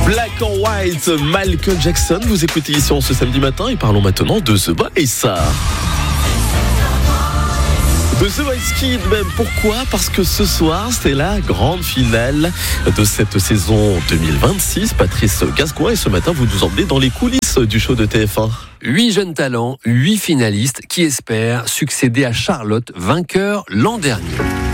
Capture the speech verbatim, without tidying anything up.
Black or White, Michael Jackson. Vous écoutez ici en ce samedi matin et parlons maintenant de The Voice. De The Voice Kids même. Pourquoi ? Parce que ce soir, c'est la grande finale de cette saison deux mille vingt-six. Patrice Gascoigne, et ce matin, vous nous emmenez dans les coulisses du show de T F un. Huit jeunes talents, huit finalistes qui espèrent succéder à Charlotte, vainqueur l'an dernier.